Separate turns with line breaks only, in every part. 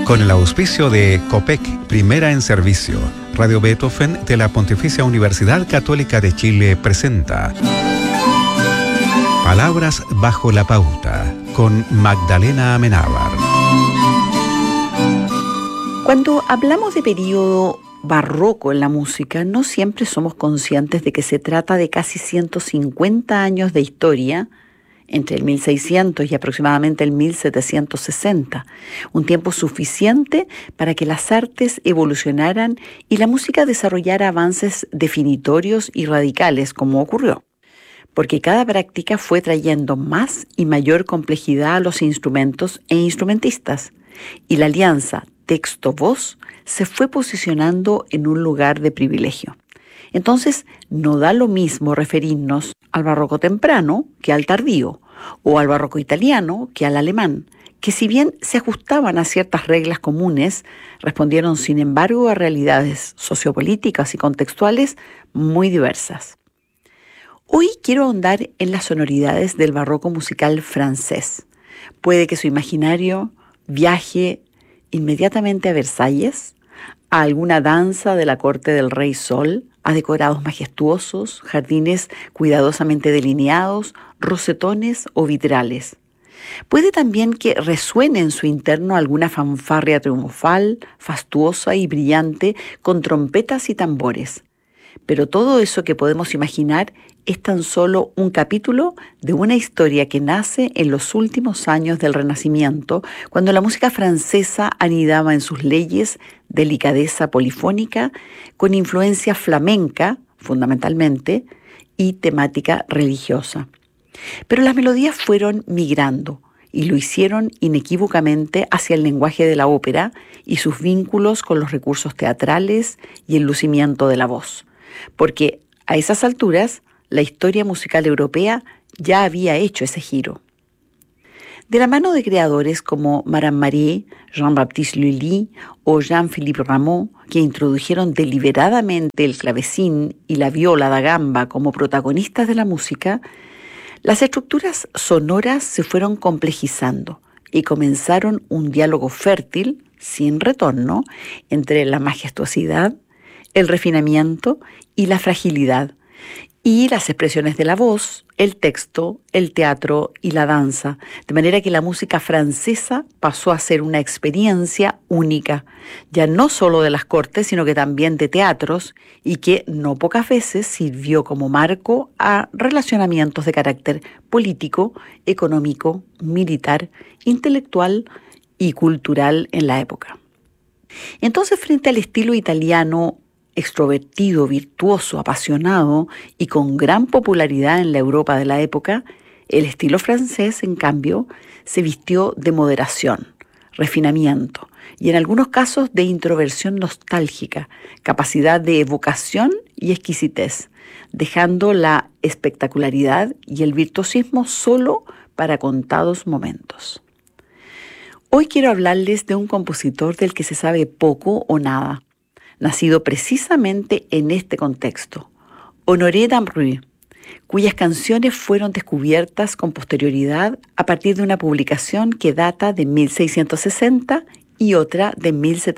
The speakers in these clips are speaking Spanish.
Con el auspicio de COPEC, Primera en Servicio, Radio Beethoven de la Pontificia Universidad Católica de Chile presenta Palabras bajo la pauta, con Magdalena Amenábar.
Cuando hablamos de periodo barroco en la música, no siempre somos conscientes de que se trata de casi 150 años de historia, entre el 1600 y aproximadamente el 1760, un tiempo suficiente para que las artes evolucionaran y la música desarrollara avances definitorios y radicales, como ocurrió, porque cada práctica fue trayendo más y mayor complejidad a los instrumentos e instrumentistas, y la alianza texto-voz se fue posicionando en un lugar de privilegio. Entonces, no da lo mismo referirnos al barroco temprano que al tardío, o al barroco italiano que al alemán, que si bien se ajustaban a ciertas reglas comunes, respondieron sin embargo a realidades sociopolíticas y contextuales muy diversas. Hoy quiero ahondar en las sonoridades del barroco musical francés. Puede que su imaginario viaje inmediatamente a Versalles, a alguna danza de la corte del Rey Sol, a decorados majestuosos, jardines cuidadosamente delineados, rosetones o vitrales. Puede también que resuene en su interno alguna fanfarria triunfal, fastuosa y brillante, con trompetas y tambores. Pero todo eso que podemos imaginar es tan solo un capítulo de una historia que nace en los últimos años del Renacimiento, cuando la música francesa anidaba en sus leyes delicadeza polifónica, con influencia flamenca, fundamentalmente, y temática religiosa. Pero las melodías fueron migrando y lo hicieron inequívocamente hacia el lenguaje de la ópera y sus vínculos con los recursos teatrales y el lucimiento de la voz, porque a esas alturas la historia musical europea ya había hecho ese giro. De la mano de creadores como Madame Marie, Jean-Baptiste Lully o Jean-Philippe Rameau, que introdujeron deliberadamente el clavecín y la viola da gamba como protagonistas de la música, las estructuras sonoras se fueron complejizando y comenzaron un diálogo fértil, sin retorno, entre la majestuosidad, el refinamiento y la fragilidad, y las expresiones de la voz, el texto, el teatro y la danza, de manera que la música francesa pasó a ser una experiencia única, ya no solo de las cortes, sino que también de teatros, y que no pocas veces sirvió como marco a relacionamientos de carácter político, económico, militar, intelectual y cultural en la época. Entonces, frente al estilo italiano extrovertido, virtuoso, apasionado y con gran popularidad en la Europa de la época, el estilo francés, en cambio, se vistió de moderación, refinamiento y en algunos casos de introversión nostálgica, capacidad de evocación y exquisitez, dejando la espectacularidad y el virtuosismo solo para contados momentos. Hoy quiero hablarles de un compositor del que se sabe poco o nada, nacido precisamente en este contexto, Honoré d'Ambreu, cuyas canciones fueron descubiertas con posterioridad a partir de una publicación que data de 1660 y otra de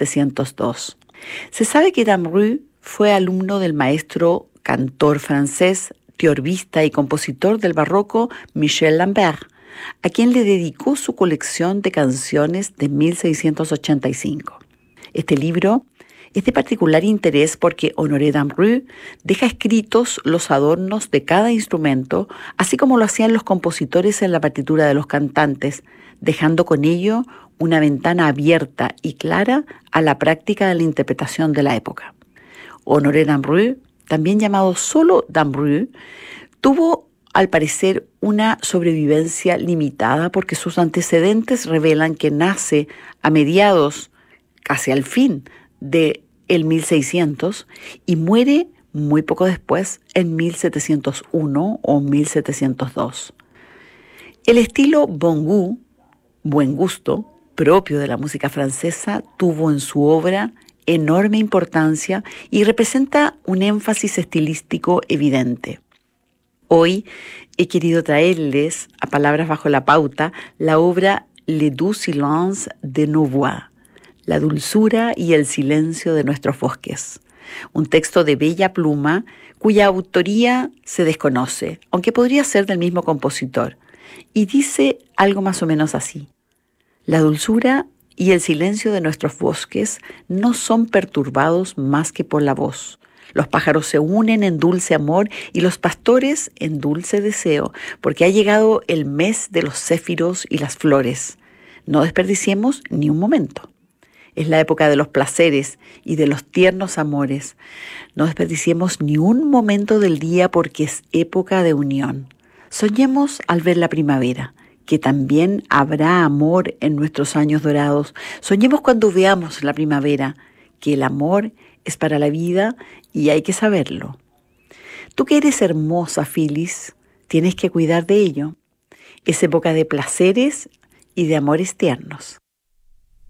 1702. Se sabe que d'Ambreu fue alumno del maestro cantor francés, teorbista y compositor del barroco Michel Lambert, a quien le dedicó su colección de canciones de 1685. Este libro es de particular interés porque Honoré d'Ambreu deja escritos los adornos de cada instrumento, así como lo hacían los compositores en la partitura de los cantantes, dejando con ello una ventana abierta y clara a la práctica de la interpretación de la época. Honoré d'Ambreu, también llamado solo d'Ambreu, tuvo al parecer una sobrevivencia limitada porque sus antecedentes revelan que nace a mediados, casi al fin, de el 1600 y muere muy poco después en 1701 o 1702. El estilo bon goût, buen gusto, propio de la música francesa, tuvo en su obra enorme importancia y representa un énfasis estilístico evidente. Hoy he querido traerles, a Palabras bajo la pauta, la obra Les Doux Silences de Nos Voix, La dulzura y el silencio de nuestros bosques. Un texto de bella pluma cuya autoría se desconoce, aunque podría ser del mismo compositor, y dice algo más o menos así. La dulzura y el silencio de nuestros bosques no son perturbados más que por la voz. Los pájaros se unen en dulce amor y los pastores en dulce deseo, porque ha llegado el mes de los céfiros y las flores. No desperdiciemos ni un momento. Es la época de los placeres y de los tiernos amores. No desperdiciemos ni un momento del día porque es época de unión. Soñemos al ver la primavera, que también habrá amor en nuestros años dorados. Soñemos cuando veamos la primavera, que el amor es para la vida y hay que saberlo. Tú que eres hermosa, Phyllis, tienes que cuidar de ello. Es época de placeres y de amores tiernos.